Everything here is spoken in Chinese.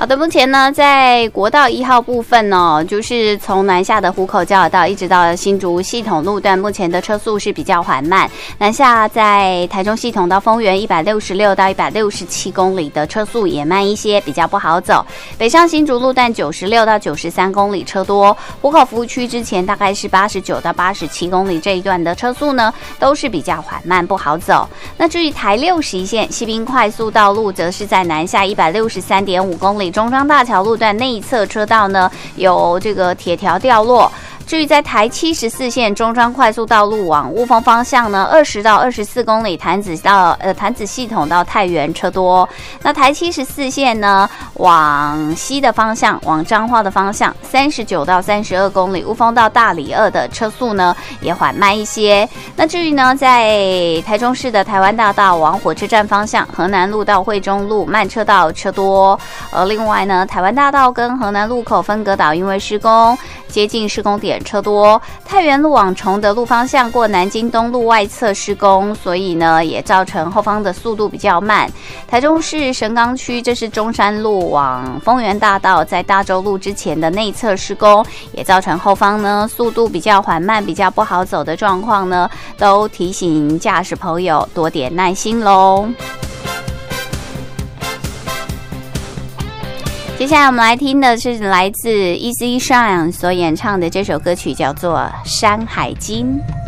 好的，目前呢，在国道1号部分呢，就是从南下的湖口交流道一直到新竹系统路段，目前的车速是比较缓慢。南下在台中系统到丰原166到167公里的车速也慢一些，比较不好走。北上新竹路段96到93公里车多，湖口服务区之前大概是89到87公里这一段的车速呢，都是比较缓慢不好走。那至于台61线西滨快速道路，则是在南下163.5公里。中彰大桥路段内侧车道呢有这个铁条掉落。至于在台74线中彰快速道路往雾峰方向呢，20到24公里潭子系统到太原车多。那台74线呢往西的方向，往彰化的方向，39到32公里雾峰到大里2的车速呢也缓慢一些。那至于呢，在台中市的台湾大道往火车站方向，河南路到惠中路慢车道车多。另外呢，台湾大道跟河南路口分隔岛因为施工，接近施工点车多。太原路往崇德路方向过南京东路外侧施工，所以呢也造成后方的速度比较慢。台中市神冈区，这是中山路往丰原大道在大洲路之前的内侧施工，也造成后方呢速度比较缓慢，比较不好走的状况呢，都提醒驾驶朋友多点耐心咯。接下来我们来听的是来自 Easy Shine 所演唱的这首歌曲，叫做《山海经》。